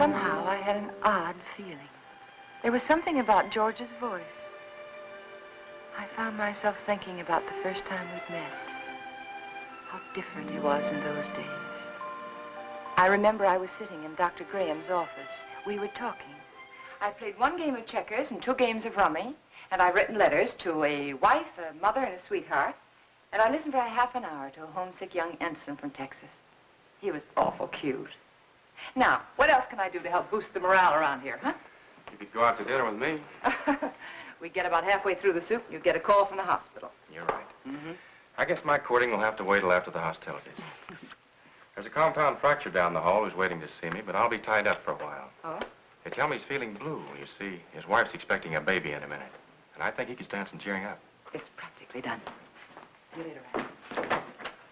Somehow I had an odd feeling. There was something about George's voice. I found myself thinking about the first time we'd met. How different he was in those days. I remember I was sitting in Dr. Graham's office. We were talking. I'd played 1 game of checkers and 2 games of rummy, and I'd written letters to a wife, a mother, and a sweetheart, and I listened for a half an hour to a homesick young ensign from Texas. He was awful cute. Now, what else can I do to help boost the morale around here, huh? You could go out to dinner with me. We'd get about halfway through the soup, and you'd get a call from the hospital. You're right. I guess my courting will have to wait till after the hostilities. There's a compound fracture down the hall who's waiting to see me, but I'll be tied up for a while. Oh? They tell me he's feeling blue. You see, his wife's expecting a baby in a minute. And I think he could stand some cheering up. It's practically done. See you later, Al.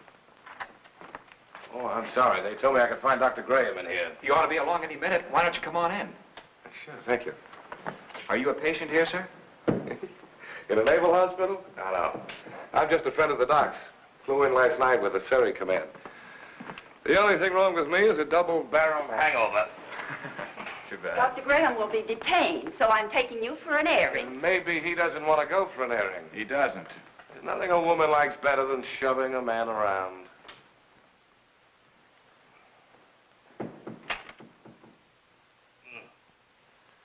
Oh, I'm sorry. They told me I could find Dr. Graham in here. You ought to be along any minute. Why don't you come on in? Sure, thank you. Are you a patient here, sir? In a naval hospital? No. I'm just a friend of the doc's. Flew in last night with the ferry command. The only thing wrong with me is a double-barrel hangover. Too bad. Dr. Graham will be detained, so I'm taking you for an airing. And maybe he doesn't want to go for an airing. He doesn't. There's nothing a woman likes better than shoving a man around.